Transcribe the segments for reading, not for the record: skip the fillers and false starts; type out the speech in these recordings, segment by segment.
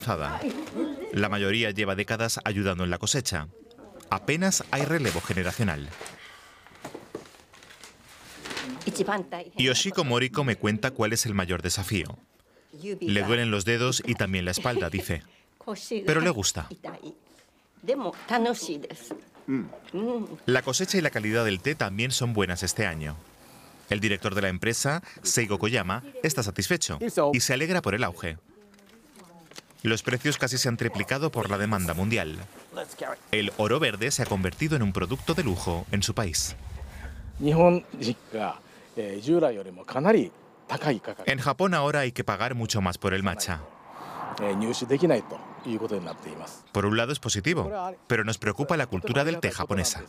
La mayoría lleva décadas ayudando en la cosecha. Apenas hay relevo generacional. Yoshiko Moriko me cuenta cuál es el mayor desafío. Le duelen los dedos y también la espalda, dice. Pero le gusta. La cosecha y la calidad del té también son buenas este año. El director de la empresa, Seigo Koyama, está satisfecho y se alegra por el auge. Los precios casi se han triplicado por la demanda mundial. El oro verde se ha convertido en un producto de lujo en su país. En Japón ahora hay que pagar mucho más por el matcha. Por un lado es positivo, pero nos preocupa la cultura del té japonesa.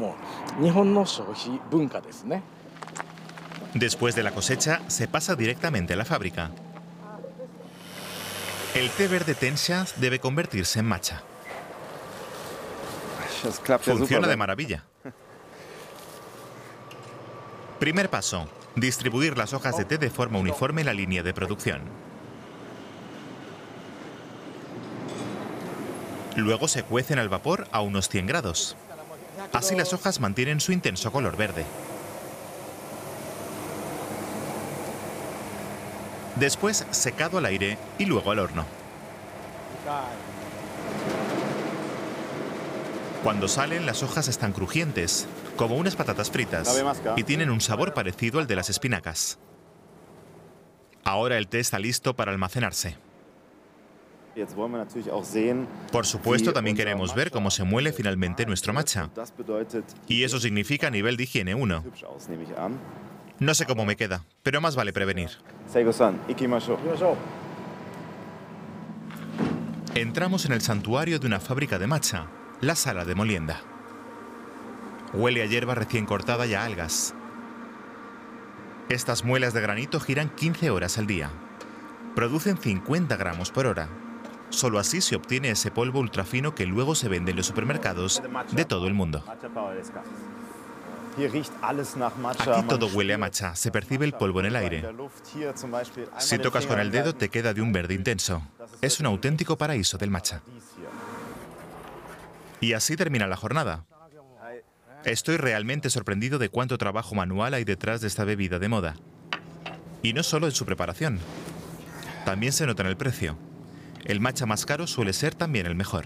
Después de la cosecha, se pasa directamente a la fábrica. El té verde Tensha debe convertirse en matcha. Funciona de maravilla. Primer paso: distribuir las hojas de té de forma uniforme en la línea de producción. Luego se cuecen al vapor a unos 100 grados. Así las hojas mantienen su intenso color verde. Después secado al aire y luego al horno. Cuando salen, las hojas están crujientes, como unas patatas fritas, y tienen un sabor parecido al de las espinacas. Ahora el té está listo para almacenarse. Por supuesto, también queremos ver cómo se muele finalmente nuestro matcha. Y eso significa nivel de higiene 1. No sé cómo me queda, pero más vale prevenir. Entramos en el santuario de una fábrica de matcha, la sala de molienda. Huele a hierba recién cortada y a algas. Estas muelas de granito giran 15 horas al día. Producen 50 gramos por hora. Solo así se obtiene ese polvo ultrafino que luego se vende en los supermercados de todo el mundo. Aquí todo huele a matcha, se percibe el polvo en el aire. Si tocas con el dedo te queda de un verde intenso. Es un auténtico paraíso del matcha. Y así termina la jornada. Estoy realmente sorprendido de cuánto trabajo manual hay detrás de esta bebida de moda. Y no solo en su preparación. También se nota en el precio. El matcha más caro suele ser también el mejor.